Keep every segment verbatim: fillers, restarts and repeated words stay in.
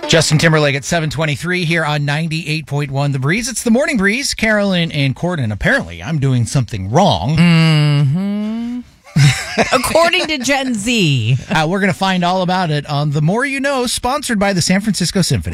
Justin Timberlake at seven twenty-three here on ninety-eight point one The Breeze. It's the Morning Breeze. Carolyn and Corden. Apparently, I'm doing something wrong. Mm-hmm. According to Gen Z. Uh, we're going to find all about it on The More You Know, sponsored by the San Francisco Symphony.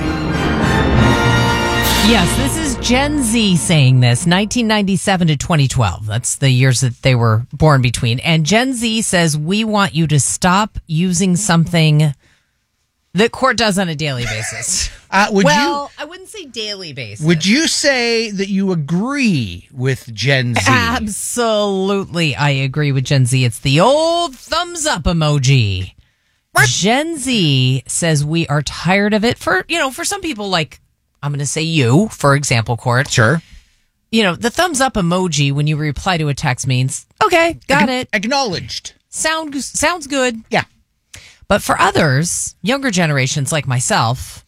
Yes, this is Gen Z saying this, nineteen ninety-seven to twenty twelve. That's the years that they were born between. And Gen Z says, we want you to stop using something that Court does on a daily basis. Uh, would well, you, I wouldn't say daily basis. Would you say that you agree with Gen Z? Absolutely, I agree with Gen Z. It's the old thumbs up emoji. What? Gen Z says we are tired of it. For, you know, for some people, like, I'm going to say you, for example, Court. Sure. You know, the thumbs up emoji when you reply to a text means, okay, got Ac- it. Acknowledged. Sound, sounds good. Yeah. But for others, younger generations like myself.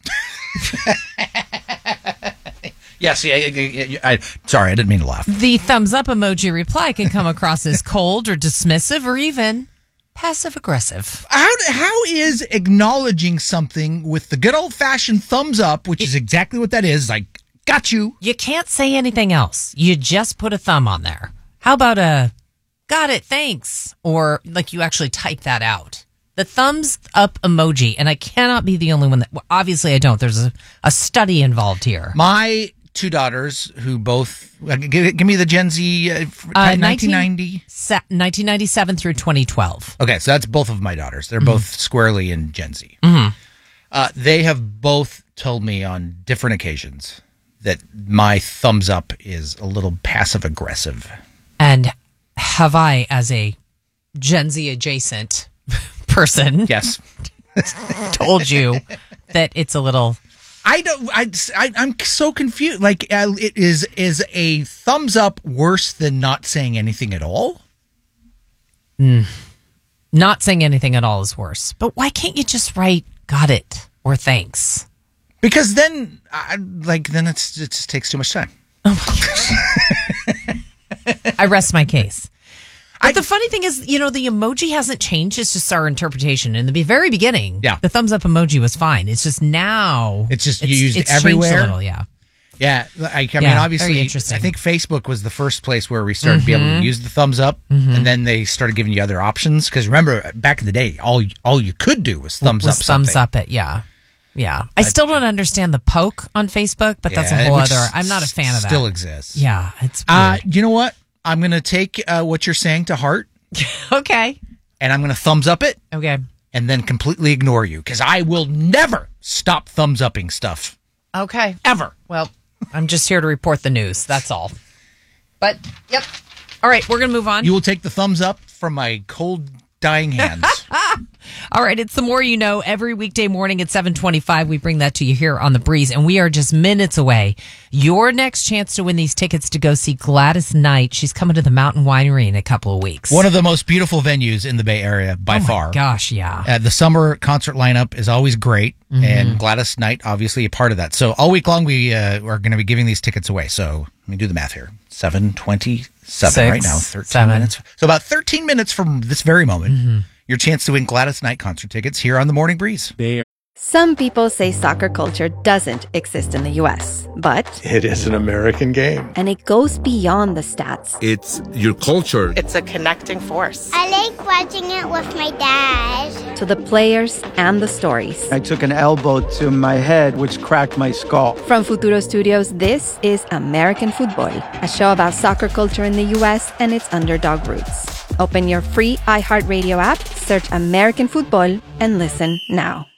Yes, yeah, yeah, yeah, I, sorry, I didn't mean to laugh. The thumbs up emoji reply can come across as cold or dismissive or even passive aggressive. How how is acknowledging something with the good old fashioned thumbs up, which is exactly what that is, like, got you. You can't say anything else. You just put a thumb on there. How about a got it, thanks? Or like you actually type that out. The thumbs up emoji, and I cannot be the only one that, well, obviously I don't. There's a, a study involved here. My two daughters, who both, uh, give, give me the Gen Z, uh, Uh, nineteen ninety? nineteen ninety-seven through twenty twelve. Okay, so that's both of my daughters. They're mm-hmm. both squarely in Gen Z. Mm-hmm. Uh, they have both told me on different occasions that my thumbs up is a little passive aggressive. And have I, as a Gen Z adjacent person, yes, told you that it's a little. I don't. I, I I'm so confused. Like, uh, it is is a thumbs up worse than not saying anything at all? Mm. Not saying anything at all is worse. But why can't you just write "got it" or "thanks"? Because then, I, like, then it's it just takes too much time. Oh my gosh. I rest my case. But I, the funny thing is, you know, the emoji hasn't changed. It's just our interpretation. In the very beginning, yeah. the thumbs up emoji was fine. It's just now. It's just it's, used it's everywhere. Changed a little, yeah. Yeah. I, I yeah, mean, obviously, very interesting. I think Facebook was the first place where we started mm-hmm. to be able to use the thumbs up. Mm-hmm. And then they started giving you other options. Because remember, back in the day, all, all you could do was thumbs was up thumbs something. up it, yeah. Yeah. I still don't understand the poke on Facebook, but yeah, that's a whole other. I'm not a fan of that. Still exists. Yeah. It's uh, you know what? I'm going to take uh, what you're saying to heart. Okay. And I'm going to thumbs up it. Okay. And then completely ignore you. Because I will never stop thumbs upping stuff. Okay. Ever. Well, I'm just here to report the news. That's all. But, yep. All right. We're going to move on. You will take the thumbs up from my cold, dying hands. All right, it's The More You Know. Every weekday morning at seven twenty-five, we bring that to you here on The Breeze, and we are just minutes away. Your next chance to win these tickets to go see Gladys Knight. She's coming to the Mountain Winery in a couple of weeks. One of the most beautiful venues in the Bay Area, by oh my far. Gosh, yeah. Uh, the summer concert lineup is always great, mm-hmm. and Gladys Knight, obviously, a part of that. So all week long, we uh, are going to be giving these tickets away. So let me do the math here. seven twenty-seven right now, thirteen seven. minutes. So about thirteen minutes from this very moment. Mm-hmm. Your chance to win Gladys Knight concert tickets here on The Morning Breeze. Some people say soccer culture doesn't exist in the U S, but it is an American game. And it goes beyond the stats. It's your culture. It's a connecting force. I like watching it with my dad. To the players and the stories. I took an elbow to my head, which cracked my skull. From Futuro Studios, this is American Football, a show about soccer culture in the U S and its underdog roots. Open your free iHeartRadio app, search American Football, and listen now.